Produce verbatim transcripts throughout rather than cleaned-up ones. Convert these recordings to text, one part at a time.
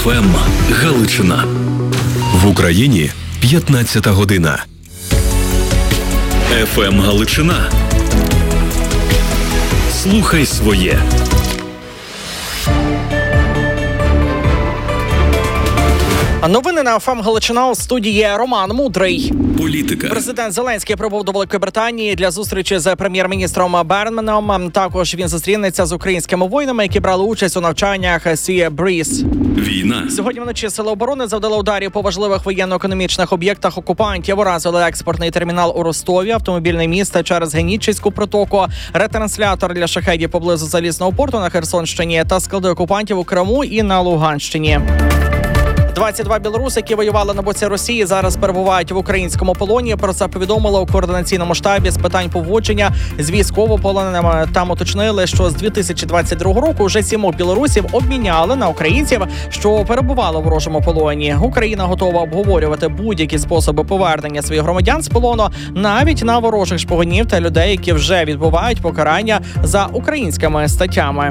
еф ем Галичина. В Україні п'ятнадцята година. еф ем Галичина. Слухай своє. Новини на еф ем Галичина, у студії Роман Мудрий. Політика. Президент Зеленський прибув до Великої Британії для зустрічі з прем'єр-міністром Бернменом. Також він зустрінеться з українськими воїнами, які брали участь у навчаннях Sea Breeze. Війна. Сьогодні вночі сили оборони завдали ударів по важливих воєнно-економічних об'єктах окупантів. Уразили експортний термінал у Ростові, автомобільне місто через Генічеську протоку, ретранслятор для шахедів поблизу Залізного порту на Херсонщині та склади окупантів у Криму і на Луганщині. двадцять два білоруси, які воювали на боці Росії, зараз перебувають в українському полоні. Про це повідомили у координаційному штабі з питань поводження з військовополоненими. Там уточнили, що з дві тисячі двадцять другого року вже сімох білорусів обміняли на українців, що перебували в ворожому полоні. Україна готова обговорювати будь-які способи повернення своїх громадян з полону, навіть на ворожих шпигунів та людей, які вже відбувають покарання за українськими статтями.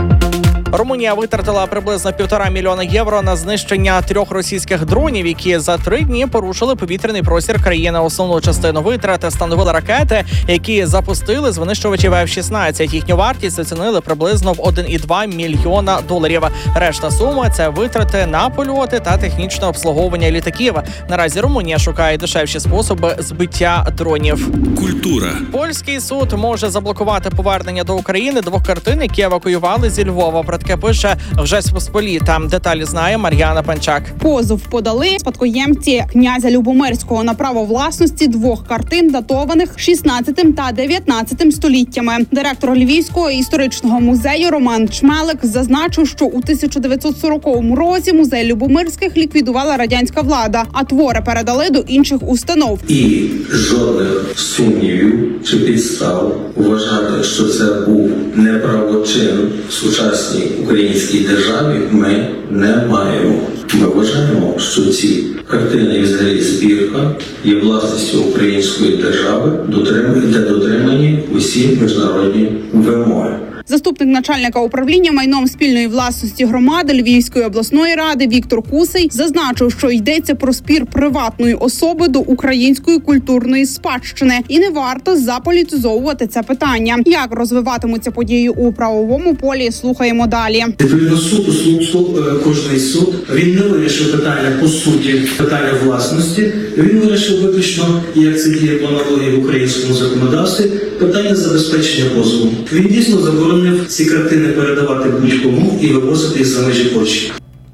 Румунія витратила приблизно півтора мільйона євро на знищення трьох російських дронів, які за три дні порушили повітряний простір країни. Основну частину витрат становили ракети, які запустили з винищувачів еф шістнадцять. Їхню вартість оцінили приблизно в один і два мільйона доларів. Решта суми – це витрати на польоти та технічне обслуговування літаків. Наразі Румунія шукає дешевші способи збиття дронів. Культура. Польський суд може заблокувати повернення до України двох картин, які евакуювали зі Львова. Про таке пише «Жесть Посполіта». Деталі знає Мар'яна Панчак. Позов подали спадкоємці князя Любомирського на право власності двох картин, датованих шістнадцятим та дев'ятнадцятим століттями. Директор Львівського історичного музею Роман Чмелик зазначив, що у тисяча дев'ятсот сороковому році музей Любомирських ліквідувала радянська влада, а твори передали до інших установ. І жодних сумнівів чи підстав вважати, що це був неправочин в сучасній українській державі, ми не маємо. Ми вважаємо, що ці картини і взагалі збірка є власністю української держави, де дотримані усі міжнародні вимоги. Заступник начальника управління майном спільної власності громади Львівської обласної ради Віктор Кусей зазначив, що йдеться про спір приватної особи до української культурної спадщини і не варто заполітизовувати це питання. Як розвиватимуться події у правовому полі, слухаємо далі. Відповідно, суд, суд, кожний суд, він не вирішив питання по суті, питання власності. Він вирішив виключно, як це діє по аналогії в українському законодавстві, питання забезпечення позову. Він дійсно заборонив ці картини передавати будь-кому і вивозити їх за межі Польщі.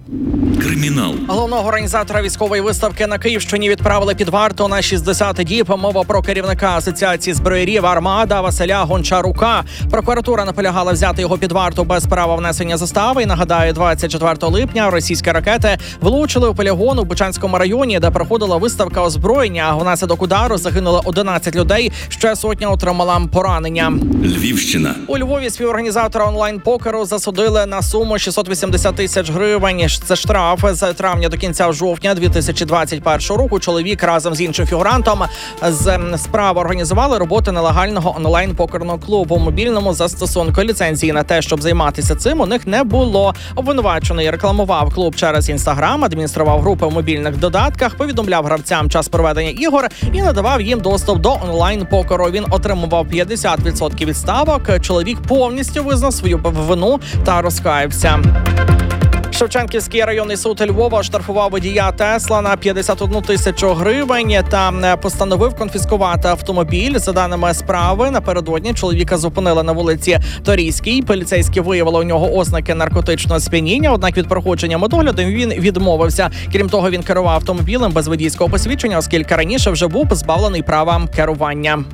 Кримінал. Головного організатора військової виставки на Київщині відправили під варту на шістдесят діб. Мова про керівника Асоціації зброярів «Армада» Василя Гончарука. Прокуратура наполягала взяти його під варту без права внесення застави. І, нагадаю, двадцять четвертого липня російські ракети влучили у полігон у Бучанському районі, де проходила виставка озброєння. Внаслідок удару загинуло одинадцять людей, ще сотня отримала поранення. Львівщина. У Львові співорганізатора онлайн-покеру засудили на суму шістсот вісімдесят тисяч гривень. Це штраф. З травня до кінця жовтня дві тисячі двадцять першого року чоловік разом з іншим фігурантом з справи організували роботу нелегального онлайн-покерного клубу. У мобільному застосунку ліцензії на те, щоб займатися цим, у них не було. Обвинувачений рекламував клуб через Інстаграм, адміністрував групи в мобільних додатках, повідомляв гравцям час проведення ігор і надавав їм доступ до онлайн-покеру. Він отримував п'ятдесят відсотків від ставок. Чоловік повністю визнав свою вину та розкаявся. Шевченківський районний суд Львова оштрафував водія Тесла на п'ятдесят одну тисячу гривень та постановив конфіскувати автомобіль. За даними справи, напередодні чоловіка зупинили на вулиці Торійській. Поліцейські виявили у нього ознаки наркотичного сп'яніння, однак від проходження медогляду він відмовився. Крім того, він керував автомобілем без водійського посвідчення, оскільки раніше вже був позбавлений права керування.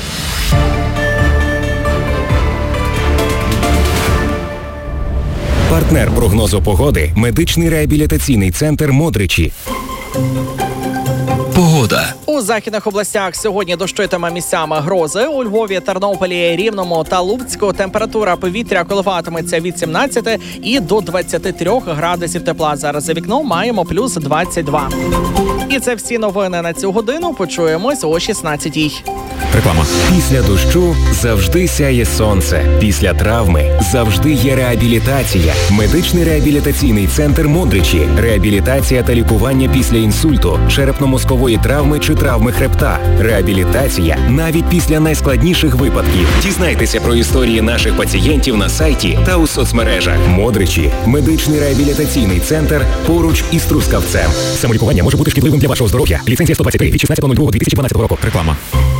Партнер прогнозу погоди – медичний реабілітаційний центр «Модричі». Погода. Погода. У західних областях сьогодні дощитиме місцями грози. У Львові, Тернополі, Рівному та Луцьку температура повітря коливатиметься від сімнадцяти і до двадцяти трьох градусів тепла. Зараз за вікном маємо плюс двадцять два. І це всі новини на цю годину. Почуємось о шістнадцятій. Реклама. Після дощу завжди сяє сонце. Після травми завжди є реабілітація. Медичний реабілітаційний центр «Модричі». Реабілітація та лікування після інсульту, черепно-мозкової травми чи травми хребта. Реабілітація навіть після найскладніших випадків. Дізнайтеся про історії наших пацієнтів на сайті та у соцмережах. «Модричі» – медичний реабілітаційний центр поруч із Трускавцем. Самолікування може бути шкідливим для вашого здоров'я. Ліцензія сто двадцять три від шістнадцятого лютого дві тисячі дванадцятого року. Реклама.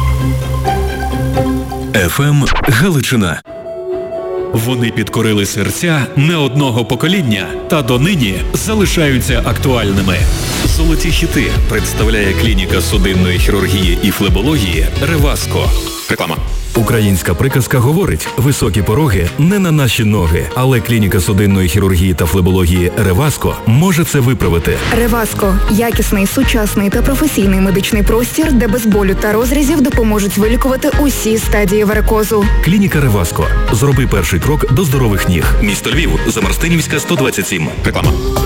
еф ем Галичина. Вони підкорили серця не одного покоління та донині залишаються актуальними. Золоті хіти представляє клініка судинної хірургії і флебології «Реваско». Реклама. Українська приказка говорить: високі пороги не на наші ноги, але клініка судинної хірургії та флебології «Реваско» може це виправити. Реваско – якісний, сучасний та професійний медичний простір, де без болю та розрізів допоможуть вилікувати усі стадії варикозу. Клініка «Реваско». Зроби перший крок до здорових ніг. Місто Львів, Замарстинівська, сто двадцять сім. Реклама.